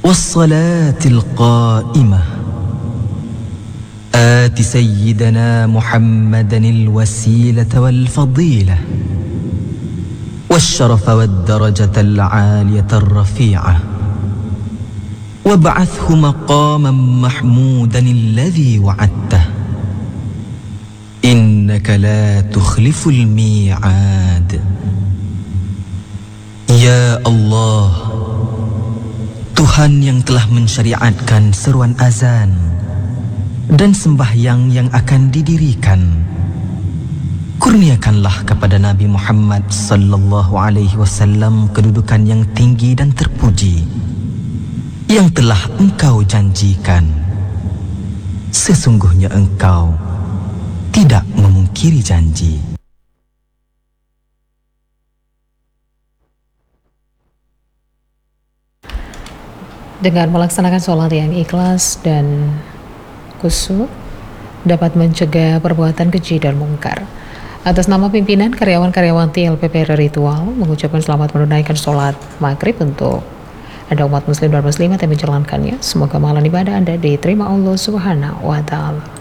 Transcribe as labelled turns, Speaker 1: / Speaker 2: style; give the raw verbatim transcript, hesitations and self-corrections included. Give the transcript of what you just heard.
Speaker 1: والصلاة القائمة آت سيدنا محمدا الوسيلة والفضيلة والشرف والدرجة العالية الرفيعة وابعثه مقاما محمودا الذي وعدته إنك لا تخلف الميعاد. Ya Allah, Tuhan yang telah mensyariatkan seruan azan dan sembahyang yang akan didirikan, kurniakanlah kepada Nabi Muhammad sallallahu alaihi wasallam kedudukan yang tinggi dan terpuji yang telah engkau janjikan. Sesungguhnya engkau tidak memungkiri janji.
Speaker 2: Dengan melaksanakan sholat yang ikhlas dan khusyuk dapat mencegah perbuatan keji dan mungkar. Atas nama pimpinan karyawan-karyawan T L P P R Ritual mengucapkan selamat menunaikan sholat maghrib untuk Anda umat muslim dan muslimat yang menjalankannya. Semoga malam ibadah Anda diterima Allah Subhanahu wa Ta'ala.